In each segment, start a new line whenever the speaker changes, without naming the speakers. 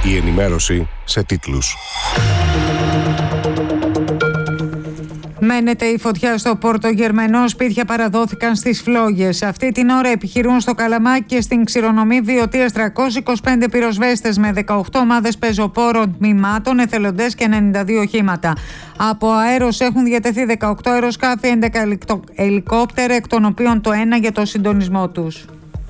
Η ενημέρωση σε τίτλους.
Μένεται η φωτιά στο Πόρτο Γερμενό, σπίτια παραδόθηκαν στις φλόγες. Αυτή την ώρα επιχειρούν στο Καλαμάκι και στην Ξηρονομή Βιωτίας 325 πυροσβέστες με 18 ομάδες πεζοπόρων τμήματων, εθελοντές και 92 οχήματα. Από αέρος έχουν διατεθεί 18 αεροσκάφη, 11 ελικόπτερα, εκ των οποίων το ένα για το συντονισμό τους.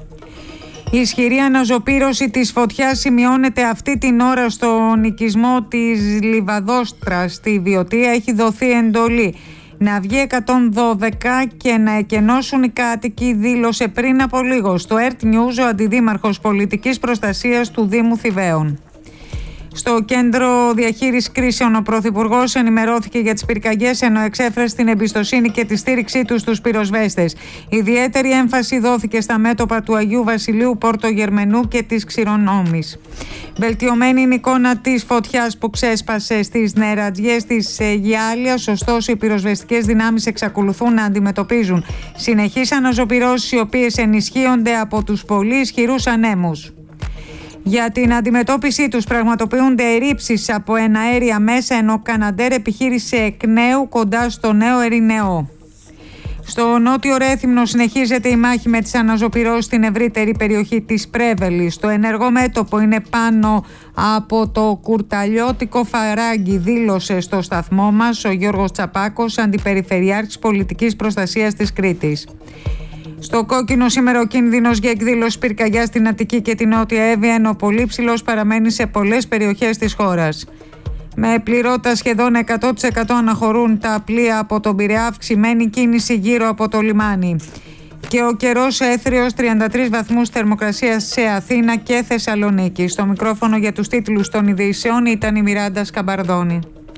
Η ισχυρή αναζωπήρωση της φωτιάς σημειώνεται αυτή την ώρα στον οικισμό της Λιβαδόστρας στη Βιωτία. Έχει δοθεί εντολή να βγει 112 και να εκενώσουν οι κάτοικοι, δήλωσε πριν από λίγο στο ERT News ο αντιδήμαρχος πολιτικής προστασίας του Δήμου Θηβαίων. Στο κέντρο διαχείρισης κρίσεων ο Πρωθυπουργός ενημερώθηκε για τις πυρκαγιές, ενώ εξέφρασε την εμπιστοσύνη και τη στήριξή του στους πυροσβέστες. Ιδιαίτερη έμφαση δόθηκε στα μέτωπα του Αγίου Βασιλείου, Πόρτο Γερμενού και της Ξηρονόμης. Βελτιωμένη είναι η εικόνα της φωτιάς που ξέσπασε στις νερατζιές της Γιάλιας, ωστόσο οι πυροσβεστικές δυνάμεις εξακολουθούν να αντιμετωπίζουν συνεχείς αναζωπυρώσεις, οι οποίες ενισχύονται από τους πολύ ισχυρούς ανέμους. Για την αντιμετώπιση τους πραγματοποιούνται ερρήψεις από εναέρια μέσα, ενώ Καναντέρ επιχείρησε εκ νέου κοντά στο Νέο Ερηνεό. Στο νότιο Ρέθυμνο συνεχίζεται η μάχη με τις αναζωπυρώσεις στην ευρύτερη περιοχή της Πρέβελης. Το ενεργό μέτωπο είναι πάνω από το κουρταλιώτικο Φαράγγι, δήλωσε στο σταθμό μας ο Γιώργος Τσαπάκος, αντιπεριφερειάρχης πολιτικής προστασίας της Κρήτης. Στο κόκκινο σήμερα ο κίνδυνος για εκδήλωση πυρκαγιάς στην Αττική και την Νότια Εύβοια, ενώ πολύ ψηλός παραμένει σε πολλές περιοχές της χώρας. Με πληρότητα σχεδόν 100% αναχωρούν τα πλοία από τον Πειραιά, αυξημένη κίνηση γύρω από το λιμάνι. Και ο καιρός έθριος, 33 βαθμούς θερμοκρασίας σε Αθήνα και Θεσσαλονίκη. Στο μικρόφωνο για τους τίτλους των ειδήσεων ήταν η Μιράντα Σκαμπαρδόνη.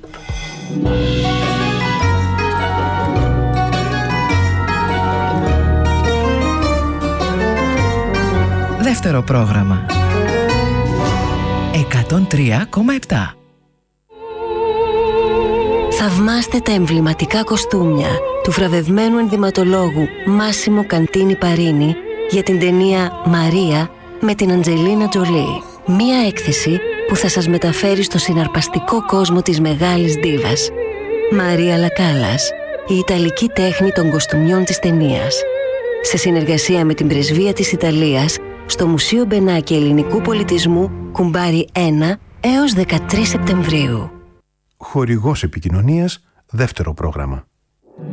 Δεύτερο πρόγραμμα 103,7.
Θαυμάστε τα εμβληματικά κοστούμια του βραβευμένου ενδυματολόγου Μάσιμο Καντίνι Παρίνι για την ταινία «Μαρία» με την Αντζελίνα Τζολί. Μία έκθεση που θα σας μεταφέρει στο συναρπαστικό κόσμο της μεγάλης ντίβας. Μαρία Λακάλας, η ιταλική τέχνη των κοστούμιών της ταινίας. Σε συνεργασία με την Πρεσβεία της Ιταλίας στο Μουσείο Μπενάκη Ελληνικού Πολιτισμού, Κουμπάρι 1 έως 13 Σεπτεμβρίου.
Χορηγός επικοινωνίας, δεύτερο πρόγραμμα.